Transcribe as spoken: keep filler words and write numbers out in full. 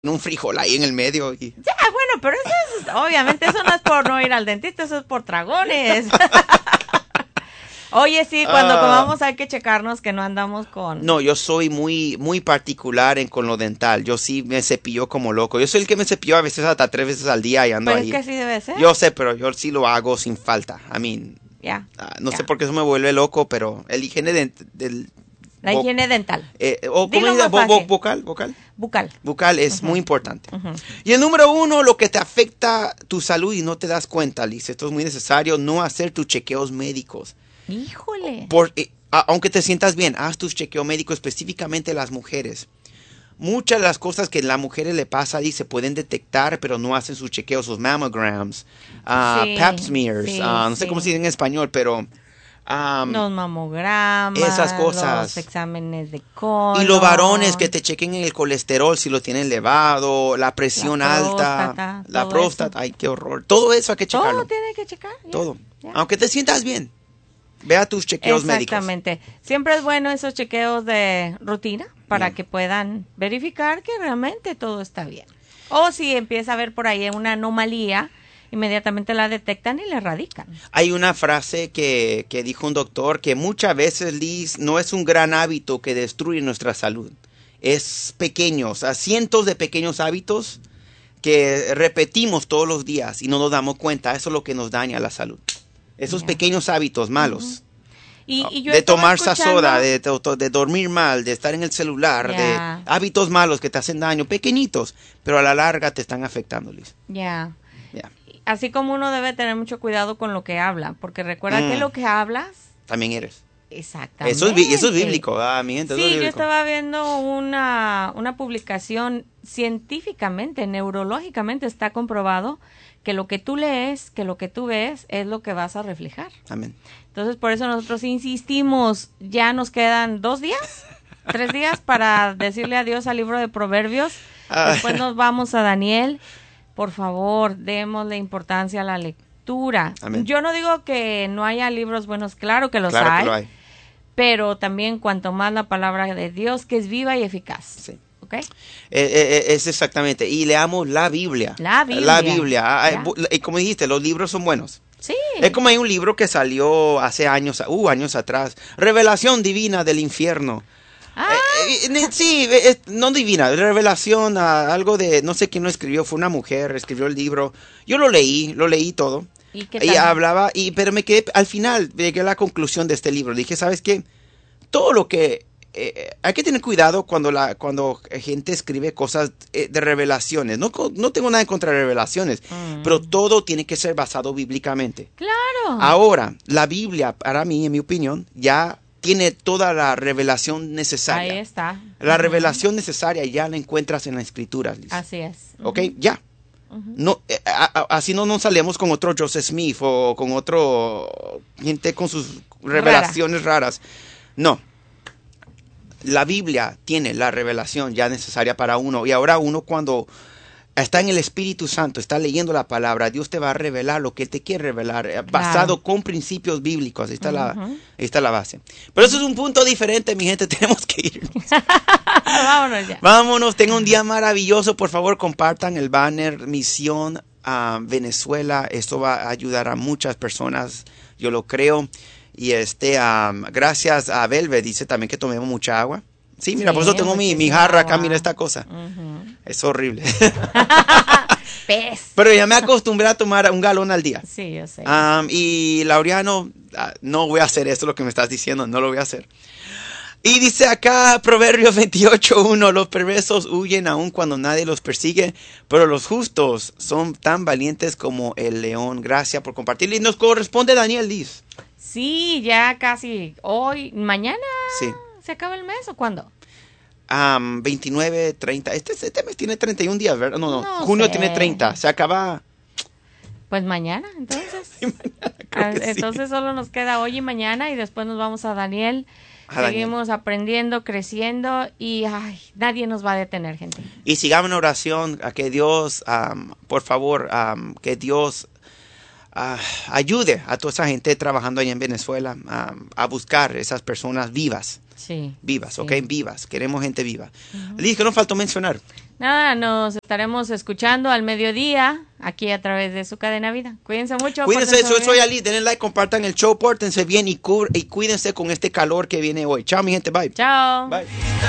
un frijol ahí en el medio. Y... Ya, bueno, pero eso es, obviamente eso no es por no ir al dentista, eso es por tragones. Oye, sí, cuando uh, comamos hay que checarnos que no andamos con... No, yo soy muy muy particular en con lo dental. Yo sí me cepillo como loco. Yo soy el que me cepillo a veces hasta tres veces al día y ando pero ahí. Pero es que así debe ser. Yo sé, pero yo sí lo hago sin falta. I mean, yeah, uh, no yeah. sé por qué eso me vuelve loco, pero el higiene de, del... La higiene dental. Eh, o ¿cómo dice? Bo, bo, vocal, vocal. Bucal. Bucal es uh-huh. muy importante. Uh-huh. Y el número uno, lo que te afecta tu salud y no te das cuenta, Liz. Esto es muy necesario, no hacer tus chequeos médicos. Híjole. Por, eh, a, aunque te sientas bien, haz tus chequeos médicos, específicamente las mujeres. Muchas de las cosas que a las mujeres le pasa ahí se pueden detectar, pero no hacen sus chequeos, sus mammograms, uh, sí, pap smears, sí, uh, no sé sí. cómo se dice en español, pero... Um, los mamogramas, esas cosas, los exámenes de colon. Y los varones que te chequen el colesterol si lo tienen elevado, la presión la alta, próstata, la próstata, eso. Ay, qué horror. Todo eso hay que checarlo. Todo tiene que checar. Yeah, todo. Yeah. Aunque te sientas bien. Ve a tus chequeos Exactamente. médicos. Exactamente. Siempre es bueno esos chequeos de rutina para yeah. que puedan verificar que realmente todo está bien. O si empieza a haber por ahí una anomalía, inmediatamente la detectan y la erradican. Hay una frase que, que dijo un doctor que muchas veces, Liz, no es un gran hábito que destruye nuestra salud. Es pequeños, a cientos de pequeños hábitos que repetimos todos los días y no nos damos cuenta. Eso es lo que nos daña la salud. Esos yeah. pequeños hábitos malos. Uh-huh. y, y yo de tomar escuchando... soda, de, de, de dormir mal, de estar en el celular, yeah. de hábitos malos que te hacen daño, pequeñitos, pero a la larga te están afectando, Liz. Ya. Yeah. Yeah. Así como uno debe tener mucho cuidado con lo que habla, porque recuerda mm. que lo que hablas... También eres. Exactamente. Eso es, eso es bíblico, ah, mi gente. Sí, eso es yo bíblico. estaba viendo una, una publicación científicamente, neurológicamente está comprobado que lo que tú lees, que lo que tú ves, es lo que vas a reflejar. Amén. Entonces, por eso nosotros insistimos, ya nos quedan dos días, tres días para decirle adiós al libro de Proverbios. Ah. Después nos vamos a Daniel. Por favor, démosle importancia a la lectura. Amén. Yo no digo que no haya libros buenos, claro que los claro hay, que lo hay, pero también cuanto más la palabra de Dios, que es viva y eficaz. Sí. ¿Ok? Eh, eh, es exactamente. Y leamos la Biblia. La Biblia. La Biblia. Y como dijiste, los libros son buenos. Sí. Es como hay un libro que salió hace años, uh, años atrás. Revelación divina del infierno. Ah. Eh, eh, sí, eh, no divina, revelación, a algo de, no sé quién lo escribió, fue una mujer, escribió el libro. Yo lo leí, lo leí todo. ¿Y qué tal? Y hablaba, y, pero me quedé, al final llegué a la conclusión de este libro. Dije, ¿sabes qué? Todo lo que, eh, hay que tener cuidado cuando la cuando gente escribe cosas eh, de revelaciones. No, no tengo nada en contra de revelaciones, mm. pero todo tiene que ser basado bíblicamente. Claro. Ahora, la Biblia, para mí, en mi opinión, ya tiene toda la revelación necesaria. Ahí está. La uh-huh. revelación necesaria ya la encuentras en la escritura, Liz. Así es. Uh-huh. ¿Ok? Ya. Uh-huh. No, eh, a, a, así no nos salemos con otro Joseph Smith o con otro gente con sus revelaciones Rara. raras. No. La Biblia tiene la revelación ya necesaria para uno. Y ahora uno cuando está en el Espíritu Santo, está leyendo la palabra, Dios te va a revelar lo que Él te quiere revelar, basado claro. con principios bíblicos. Ahí está, uh-huh. la, ahí está la base. Pero eso es un punto diferente, mi gente, tenemos que ir. Vámonos ya. Vámonos, tengan un día maravilloso. Por favor, compartan el banner Misión a Venezuela. Esto va a ayudar a muchas personas, yo lo creo. Y este, um, gracias a Velvet, dice también que tomemos mucha agua. Sí, mira, sí, por eso tengo mi, mi jarra acá, mira esta cosa. Uh-huh. Es horrible. Pez. Pero ya me acostumbré a tomar un galón al día. Sí, yo sé. Um, y Laureano, uh, no voy a hacer esto, lo que me estás diciendo, no lo voy a hacer. Y dice acá, Proverbios veintiocho uno, los perversos huyen aun cuando nadie los persigue, pero los justos son tan valientes como el león. Gracias por compartir. Y nos corresponde Daniel, Liz. Sí, ya casi hoy, mañana. Sí. ¿Se acaba el mes o cuándo? Um, veintinueve, treinta. Este, este mes tiene treinta y un días, ¿verdad? No, no. no Junio sé. tiene treinta. Se acaba. Pues mañana, entonces. Sí, mañana, creo que entonces sí. Solo nos queda hoy y mañana y después nos vamos a Daniel. A Seguimos Daniel. aprendiendo, creciendo y ay, nadie nos va a detener, gente. Y sigamos en oración a que Dios, um, por favor, um, que Dios Uh, ayude a toda esa gente trabajando allá en Venezuela um, a buscar esas personas vivas. Sí. Vivas, sí. ¿ok? Vivas. Queremos gente viva. Uh-huh. Liz, ¿qué nos faltó mencionar? Nada, nos estaremos escuchando al mediodía aquí a través de su cadena vida. Cuídense mucho. Cuídense, yo soy Ali. Denle like, compartan el show, pórtense bien y, y cuídense con este calor que viene hoy. Chao, mi gente. Bye. Chao. Bye.